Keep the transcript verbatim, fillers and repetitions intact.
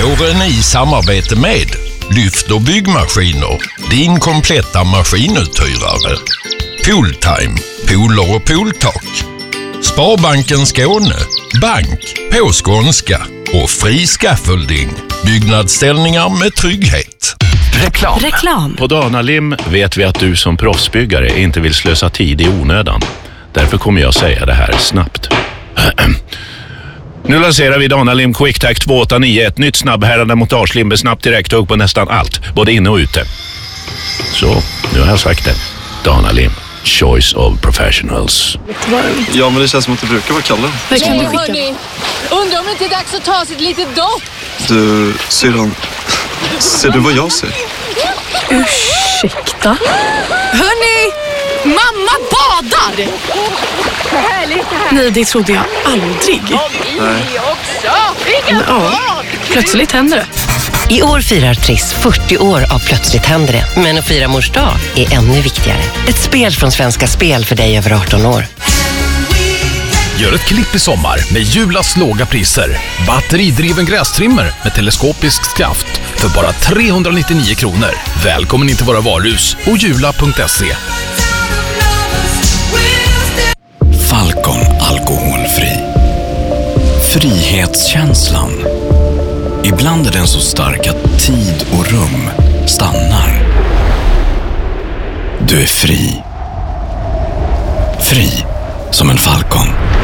Våren i samarbete med Lyft och byggmaskiner, din kompletta maskinuthyrare. Pooltime, pooler och pooltak. Sparbanken Skåne, bank på skånska och fri scaffolding. Byggnadsställningar med trygghet. Reklam. Reklam. På Danalim vet vi att du som proffsbyggare inte vill slösa tid i onödan. Därför kommer jag säga det här snabbt. Nu lanserar vi Danalim QuickTac två åtta nio, ett nytt snabbhärande montagelim med snabbt direkt hugg på nästan allt, både inne och ute. Så, nu har jag sagt det. Danalim, choice of professionals. Ja, men det känns som att det brukar vara Kalle. Vad kan du skicka? Hörni, undrar om det inte är dags att ta sig ett litet dopp. Du, syrran, ser du vad jag ser? Ursäkta? Hörni, mamma badar! Härligt det här. Nej, det trodde jag aldrig. Nej. Också. Vilken Ja, bad! plötsligt händer det. I år firar Triss fyrtio år av Plötsligt händer det. Men att fira mors dag är ännu viktigare. Ett spel från Svenska Spel för dig över arton år. Gör ett klipp i sommar med Julas låga priser. Batteridriven grästrimmer med teleskopisk skaft för bara trehundranittionio kronor. Välkommen in till våra varuhus och jula punkt se. Falcon alkoholfri. Frihetskänslan. Ibland är den så stark att tid och rum stannar. Du är fri. Fri som en falcon.